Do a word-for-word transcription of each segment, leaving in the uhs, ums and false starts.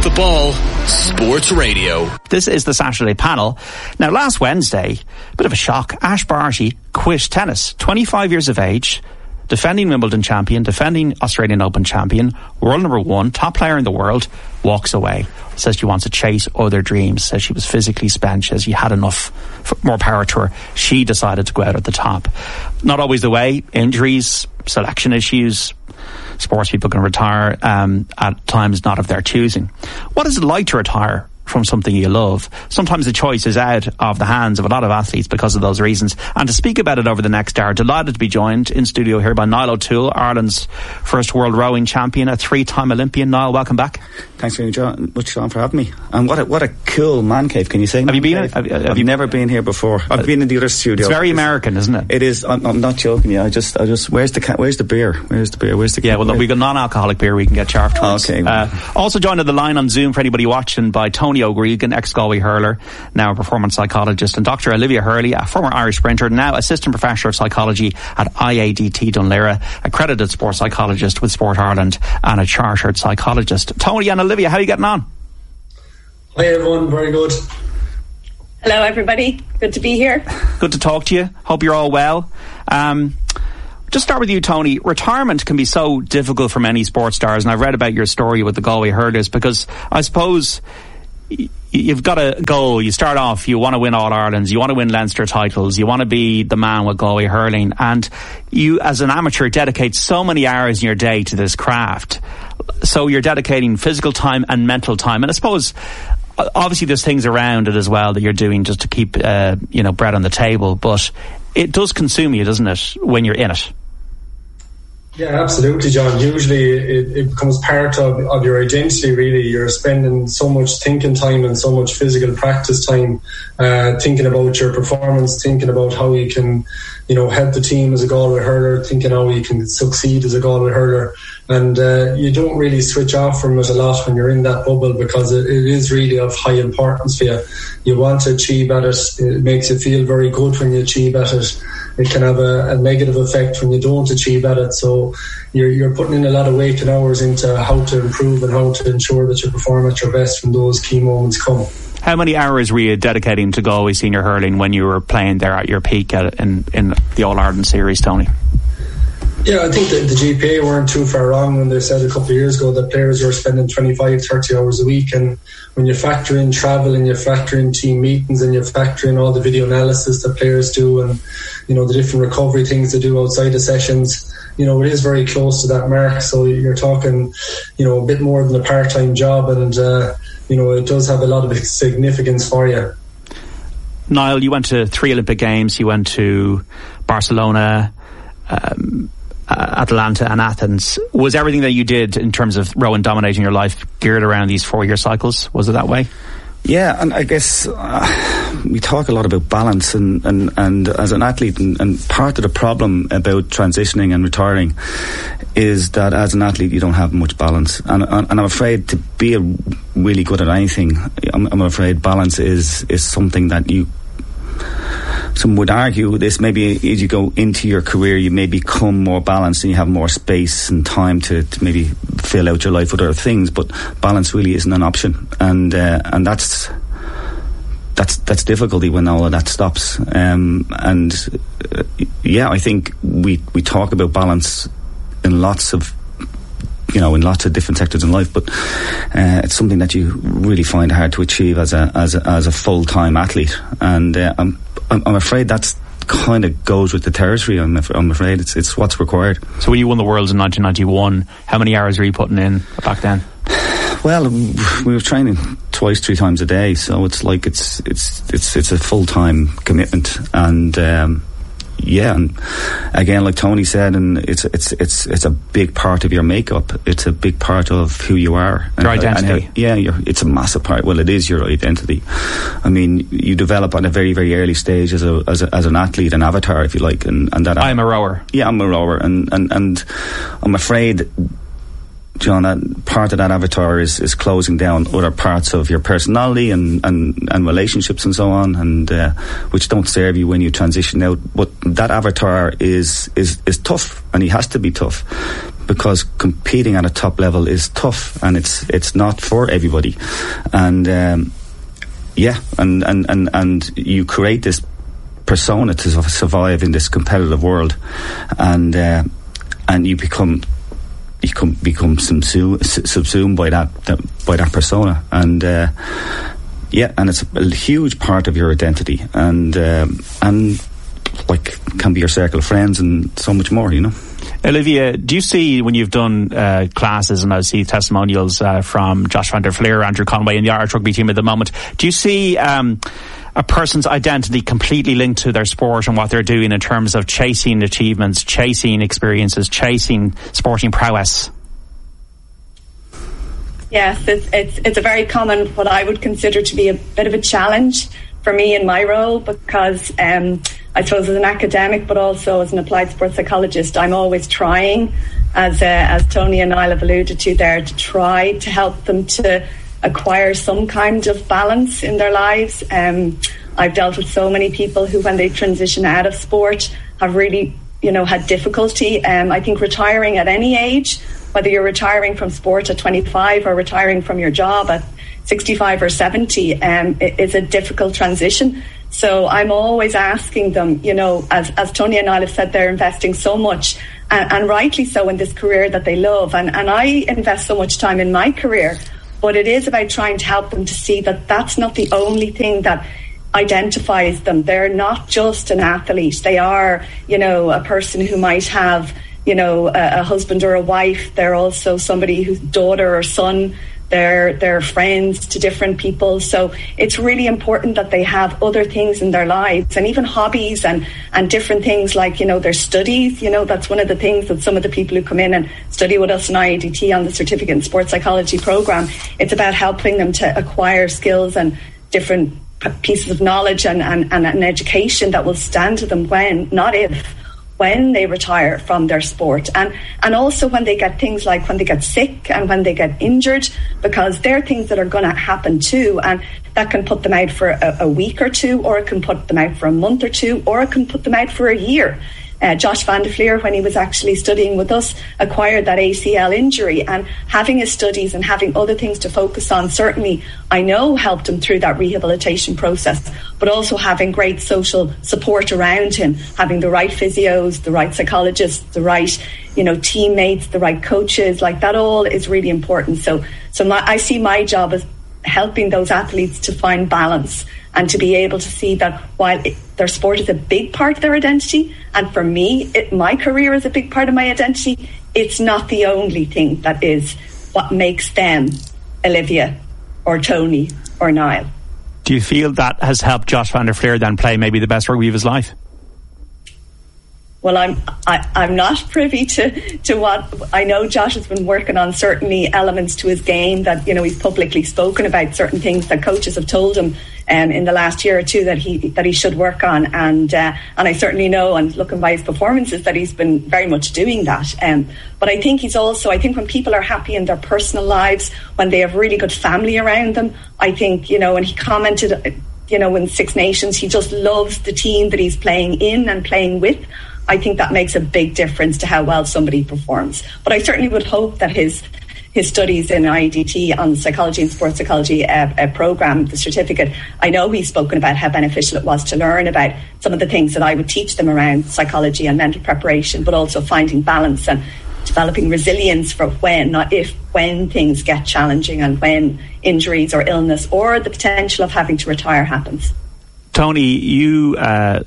Off the Ball Sports Radio. This is the Saturday panel. Now, last Wednesday, a bit of a shock. Ash Barty quit tennis. twenty-five years of age, defending Wimbledon champion, defending Australian Open champion, world number one, top player in the world, walks away. Says she wants to chase other dreams. Says she was physically spent. Says she had enough, more power to her. She decided to go out at the top. Not always the way. Injuries, selection issues. Sports people can retire um, at times not of their choosing. What is it like to retire from something you love? Sometimes the choice is out of the hands of a lot of athletes because of those reasons. And to speak about it over the next hour, delighted to be joined in studio here by Niall O'Toole, Ireland's first world rowing champion, a three-time Olympian. Niall, welcome back. Thanks very much, Sean, for having me. And what a, what a cool man cave, can you say? Have you been? Have, have, have I've you never been here before. I've uh, been in the other studio. It's very American, isn't it? It is. I'm, I'm not joking. Yeah, I just, I just. Where's the, where's the beer? Where's the beer? Where's the? Yeah, well, look, we've got non-alcoholic beer we can get you afterwards. Okay. Uh, also joined on the line on Zoom for anybody watching by Tony O'Gregan, ex-Galway hurler, now a performance psychologist, and Doctor Olivia Hurley, a former Irish sprinter, now assistant professor of psychology at I A D T Dunleera, accredited sports psychologist with Sport Ireland, and a chartered psychologist. Tony and Olivia, how are you getting on? Hi everyone, very good. Hello everybody, good to be here. Good to talk to you. Hope you're all well. Um, just start with you, Tony. Retirement can be so difficult for many sports stars, and I've read about your story with the Galway hurlers, because I suppose you've got a goal. You start off, you want to win All Irelands, you want to win Leinster titles, you want to be the man with Galway hurling, and you as an amateur dedicate so many hours in your day to this craft. So you're dedicating physical time and mental time, and I suppose obviously there's things around it as well that you're doing just to keep uh, you know, bread on the table, but it does consume you, doesn't it, when you're in it? Yeah, absolutely, John. Usually it, it becomes part of, of your identity, really. You're spending so much thinking time and so much physical practice time uh, thinking about your performance, thinking about how you can, you know, help the team as a Galway hurler, thinking how you can succeed as a Galway hurler. And uh, you don't really switch off from it a lot when you're in that bubble, because it, it is really of high importance for you. You want to achieve at it. It makes you feel very good when you achieve at it. It can have a, a negative effect when you don't achieve at it. So you're, you're putting in a lot of weight and hours into how to improve and how to ensure that you perform at your best when those key moments come. How many hours were you dedicating to Galway senior hurling when you were playing there at your peak at, in, in the All-Ireland series, Tony? Yeah, I think that the G P A weren't too far wrong when they said a couple of years ago that players were spending twenty-five, thirty hours a week. And when you factor in travel and you factor in team meetings and you factor in all the video analysis that players do and, you know, the different recovery things they do outside of sessions, you know, it is very close to that mark. So you're talking, you know, a bit more than a part-time job, and, uh, you know, it does have a lot of significance for you. Niall, you went to three Olympic Games. You went to Barcelona, um, Atlanta and Athens. Was everything that you did in terms of rowing dominating your life geared around these four-year cycles? Was it that way? Yeah, and I guess uh, we talk a lot about balance, and, and, and as an athlete, and, and part of the problem about transitioning and retiring is that as an athlete you don't have much balance, and, and, and I'm afraid to be a really good at anything, I'm, I'm afraid balance is, is something that you, some would argue this maybe as you go into your career you may become more balanced and you have more space and time to, to maybe fill out your life with other things, but balance really isn't an option, and uh, and that's that's that's difficulty when all of that stops. Um, and uh, yeah, I think we we talk about balance in lots of you know in lots of different sectors in life, but uh, it's something that you really find hard to achieve as a as a, as a full-time athlete, and uh, I'm I'm afraid that's kind of goes with the territory. I'm, I'm afraid it's it's what's required. So when you won the Worlds in nineteen ninety-one, how many hours were you putting in back then? Well, we were training twice, three times a day, so it's like it's it's it's it's a full time commitment, and um, yeah, and again, like Tony said, and it's it's it's it's a big part of your makeup. It's a big part of who you are. Your and, identity. And how, yeah, you're, it's a massive part. Well, it is your identity. I mean, you develop at a very, very early stage as a as, a, as an athlete, an avatar, if you like, and, and that. I'm a rower. Yeah, I'm a rower, and and and I'm afraid, John, that part of that avatar is, is closing down other parts of your personality and, and, and relationships and so on, and uh, which don't serve you when you transition out. But that avatar is, is, is tough, and he has to be tough, because competing at a top level is tough, and it's it's not for everybody. And um, yeah, and, and, and, and you create this persona to survive in this competitive world, and uh, and you become you become, become subsumed, subsumed by that, that by that persona, and uh, yeah, and it's a huge part of your identity, and um, and like can be your circle of friends and so much more, you know. Olivia, do you see when you've done uh, classes, and I see testimonials uh, from Josh van der Flier, Andrew Conway in the Irish rugby team at the moment, do you see um, a person's identity completely linked to their sport and what they're doing in terms of chasing achievements, chasing experiences, chasing sporting prowess? Yes, it's, it's, it's a very common, what I would consider to be a bit of a challenge for me in my role, because um, I suppose as an academic, but also as an applied sports psychologist, I'm always trying, as uh, as Tony and Niall have alluded to there, to try to help them to acquire some kind of balance in their lives. Um, I've dealt with so many people who, when they transition out of sport, have really, you know, had difficulty. Um, I think retiring at any age, whether you're retiring from sport at twenty-five or retiring from your job at sixty-five or seventy, um, it is a difficult transition. So I'm always asking them, you know, as, as Tony and I have said, they're investing so much, and, and rightly so, in this career that they love. And, and I invest so much time in my career, but it is about trying to help them to see that that's not the only thing that identifies them. They're not just an athlete. They are, you know, a person who might have, you know, a, a husband or a wife. They're also somebody whose daughter or son. They're, they're friends to different people. So it's really important that they have other things in their lives, and even hobbies and, and different things like, you know, their studies. You know, that's one of the things that some of the people who come in and study with us in I A D T on the Certificate in Sports Psychology program, it's about helping them to acquire skills and different p- pieces of knowledge and, and, and an education that will stand to them when, not if, when they retire from their sport, and and also when they get things like when they get sick and when they get injured, because they're things that are going to happen too, and that can put them out for a, a week or two, or it can put them out for a month or two, or it can put them out for a year. Uh, Josh van der Flier, when he was actually studying with us, acquired that A C L injury, and having his studies and having other things to focus on certainly, I know, helped him through that rehabilitation process, but also having great social support around him, having the right physios, the right psychologists, the right, you know, teammates, the right coaches, like that all is really important. So, so my, I see my job as helping those athletes to find balance and to be able to see that while it, their sport is a big part of their identity, and for me, it, my career is a big part of my identity, it's not the only thing that is what makes them Olivia or Tony or Niall. Do you feel that has helped Josh van der Flier then play maybe the best rugby of his life? Well, I'm I, I'm not privy to, to what I know. Josh has been working on certainly elements to his game that, you know, he's publicly spoken about certain things that coaches have told him um, in the last year or two that he that he should work on, and uh, and I certainly know, and looking by his performances, that he's been very much doing that. Um, but I think he's also, I think when people are happy in their personal lives, when they have really good family around them, I think, you know, and he commented, you know, in Six Nations, he just loves the team that he's playing in and playing with. I think that makes a big difference to how well somebody performs. But I certainly would hope that his his studies in I A D T on the Psychology and Sports Psychology uh, uh, program, the certificate, I know he's spoken about how beneficial it was to learn about some of the things that I would teach them around psychology and mental preparation, but also finding balance and developing resilience for when, not if, when things get challenging and when injuries or illness or the potential of having to retire happens. Tony, you... Uh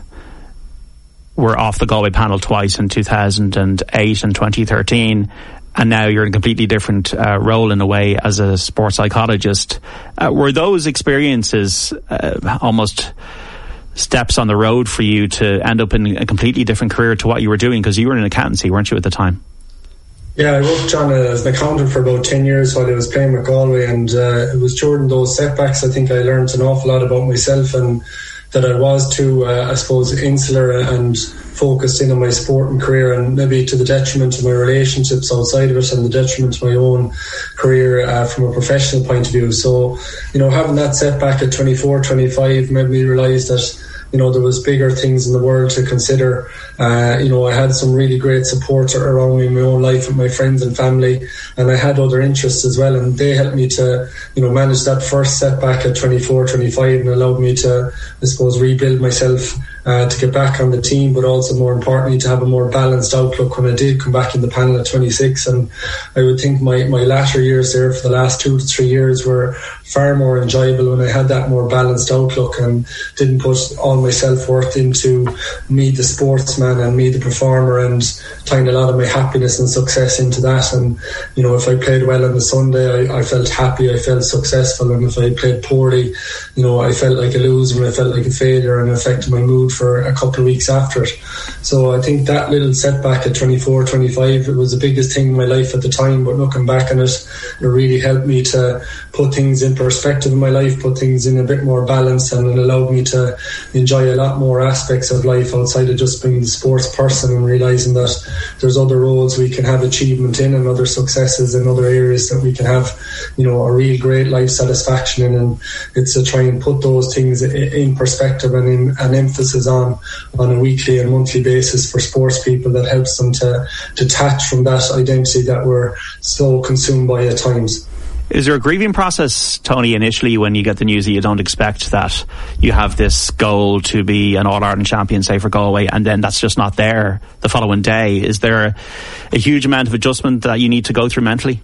were off the Galway panel twice in two thousand eight and twenty thirteen, and now you're in a completely different uh, role in a way as a sports psychologist. Uh, were those experiences uh, almost steps on the road for you to end up in a completely different career to what you were doing? Because you were in accountancy, weren't you, at the time? Yeah, I worked, John, as an accountant for about ten years while I was playing with Galway, and uh, it was during those setbacks I think I learned an awful lot about myself, and that I was too, uh, I suppose, insular and focused in on my sporting career, and maybe to the detriment of my relationships outside of it and the detriment of my own career uh, from a professional point of view. So, you know, having that setback at twenty-four, twenty-five made me realise that you know, there was bigger things in the world to consider. Uh, you know, I had some really great support around me in my own life with my friends and family, and I had other interests as well, and they helped me to, you know, manage that first setback at twenty-four, twenty-five, and allowed me to, I suppose, rebuild myself uh, to get back on the team, but also more importantly to have a more balanced outlook when I did come back in the panel at twenty-six. And I would think my, my latter years there for the last two to three years were far more enjoyable when I had that more balanced outlook and didn't put all my self-worth into me the sportsman and me the performer, and tying a lot of my happiness and success into that. And you know, if I played well on the Sunday, I, I felt happy, I felt successful, and if I played poorly, you know, I felt like a loser and I felt like a failure, and it affected my mood for a couple of weeks after it. So I think that little setback at twenty-four, twenty-five, it was the biggest thing in my life at the time, but looking back on it, it really helped me to put things in perspective in my life, put things in a bit more balance, and it allowed me to enjoy a lot more aspects of life outside of just being the sports person, and realising that there's other roles we can have achievement in and other successes in other areas that we can have, you know, a real great life satisfaction in. And it's to try and put those things in perspective and in an emphasis on on a weekly and monthly basis for sports people, that helps them to detach from that identity that we're so consumed by at times. Is there a grieving process, Tony, initially when you get the news that you don't expect that you have this goal to be an All-Ireland champion, say for Galway, and then that's just not there the following day? Is there a, a huge amount of adjustment that you need to go through mentally?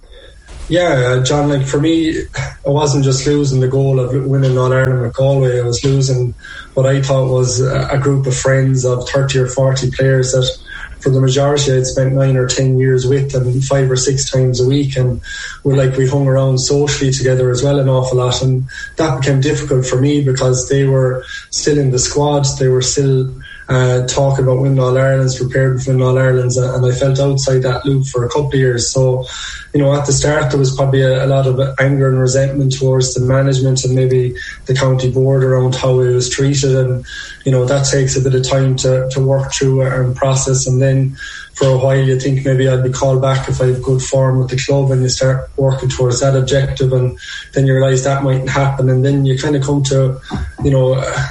Yeah, John, like for me, I wasn't just losing the goal of winning All-Ireland with Galway. I was losing what I thought was a group of friends of thirty or forty players that for the majority I'd spent nine or ten years with, and five or six times a week, and we're like we hung around socially together as well an awful lot, and that became difficult for me because they were still in the squad, they were still uh, talking about winning All-Irelands, prepared for winning All-Irelands, and I felt outside that loop for a couple of years. So, you know, at the start there was probably a, a lot of anger and resentment towards the management and maybe the county board around how it was treated, and you know, that takes a bit of time to, to work through and process. And then for a while you think maybe I'd be called back if I have good form with the club, and you start working towards that objective, and then you realise that mightn't happen, and then you kind of come to, you know,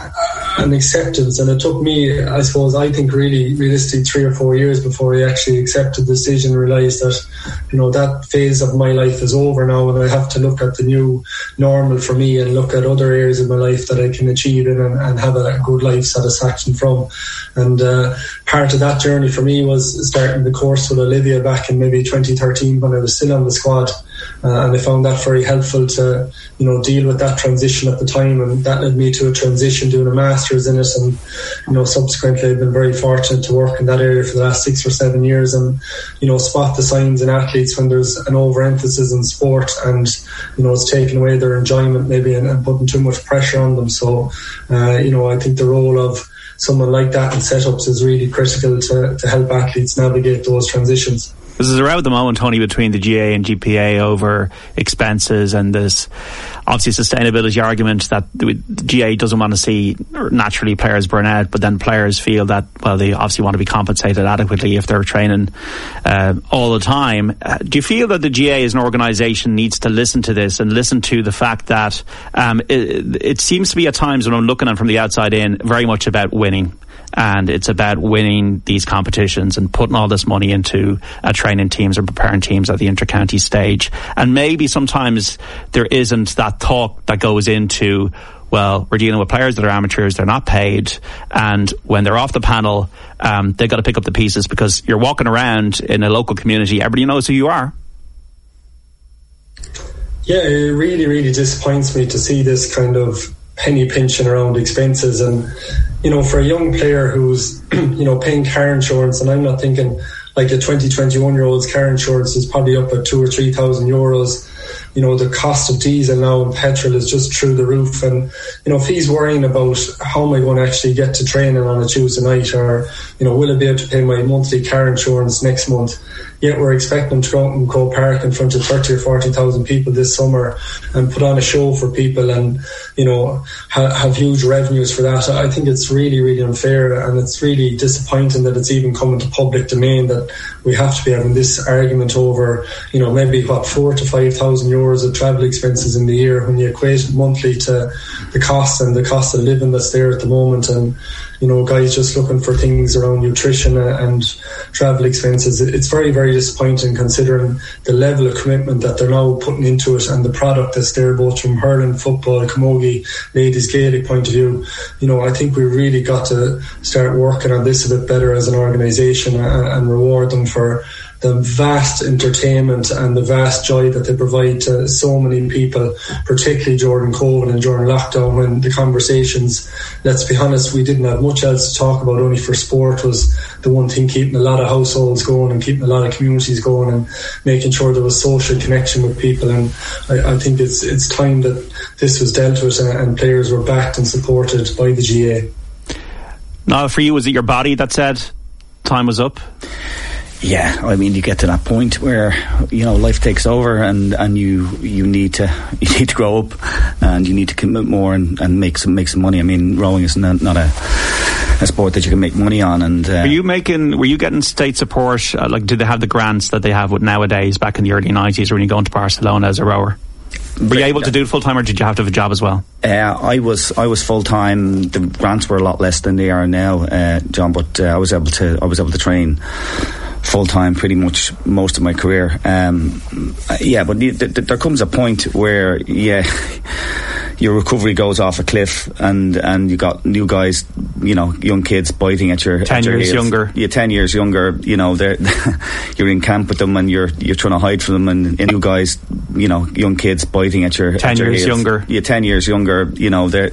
an acceptance. And it took me, I suppose, I think really realistically three or four years before I actually accepted the decision and realised that, you know, that phase of my life is over now, and I have to look at the new normal for me and look at other areas of my life that I can achieve in and, and have a good life satisfaction from. And uh, part of that journey for me was starting the course with Olivia back in maybe twenty thirteen when I was still on the squad, uh, and I found that very helpful to, you know, deal with that transition at the time, and that led me to a transition, doing a master's in it. And you know, subsequently I've been very fortunate to work in that area for the last six or seven years, and you know, spot the signs in athletes when there's an overemphasis in sport, and you know, it's taking away their enjoyment maybe, and, and putting too much pressure on them. So uh, you know, I think the role of someone like that in setups is really critical to, to help athletes navigate those transitions. This is a row at the moment, Tony, between the G A and G P A over expenses, and this obviously sustainability argument that the G A doesn't want to see naturally players burn out, but then players feel that, well, they obviously want to be compensated adequately if they're training uh, all the time. Uh, do you feel that the G A as an organisation needs to listen to this and listen to the fact that um, it, it seems to be at times, when I'm looking at it from the outside in, very much about winning? And it's about winning these competitions and putting all this money into uh, training teams and preparing teams at the inter-county stage. And maybe sometimes there isn't that thought that goes into, well, we're dealing with players that are amateurs, they're not paid, and when they're off the panel, um, they've got to pick up the pieces, because you're walking around in a local community, everybody knows who you are. Yeah, it really, really disappoints me to see this kind of penny pinching around expenses. And you know, for a young player who's you know, paying car insurance, and I'm not thinking like a twenty, twenty-one year old's car insurance is probably up at two or three thousand euros. You know, the cost of diesel now and petrol is just through the roof. And you know, if he's worrying about how am I going to actually get to training on a Tuesday night, or you know, will I be able to pay my monthly car insurance next month? yet we're expecting them to go out in Croke Park in front of thirty or forty thousand people this summer and put on a show for people and, you know, ha- have huge revenues for that. I think it's really, really unfair, and it's really disappointing that it's even come into public domain that we have to be having this argument over, you know, maybe what, four to five thousand euros of travel expenses in the year when you equate it monthly to the cost and the cost of living that's there at the moment. And, you know, guys just looking for things around nutrition and travel expenses. It's very, very disappointing considering the level of commitment that they're now putting into it and the product that's there, both from hurling, football, camogie, ladies Gaelic point of view. You know, I think we really got to start working on this a bit better as an organisation and, and reward them for the vast entertainment and the vast joy that they provide to so many people, particularly during COVID and during lockdown, when the conversations, let's be honest, we didn't have much else to talk about, only for sport was the one thing keeping a lot of households going and keeping a lot of communities going and making sure there was social connection with people. And I, I think it's it's time that this was dealt with and, and players were backed and supported by the G A. Now, for you, was it your body that said time was up? Yeah, I mean, you get to that point where, you know, life takes over and, and you you need to you need to grow up and you need to commit more and, and make some make some money. I mean, rowing is not, not a a sport that you can make money on. And uh, were you making were you getting state support? Uh, like, did they have the grants that they have with nowadays back in the early nineties when you go into Barcelona as a rower? Were you able to do it full time, or did you have to have a job as well? Uh, I was I was full time. The grants were a lot less than they are now, uh, John. But uh, I was able to I was able to train full time pretty much most of my career. Um, yeah, but the, the, there comes a point where yeah, your recovery goes off a cliff, and, and you got new guys, you know, young kids biting at your ten at your years heels. younger. Yeah, ten years younger. You know, they're you're in camp with them, and you're you're trying to hide from them, and, and new guys, you know, young kids biting at your ten at your years heels. younger. Yeah, ten years younger. You know, they're